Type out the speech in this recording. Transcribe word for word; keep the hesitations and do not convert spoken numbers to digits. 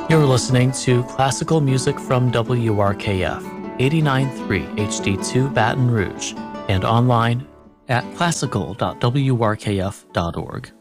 You're listening to classical music from W R K F, eighty-nine point three H D two Baton Rouge, and online at classical dot w r k f dot org.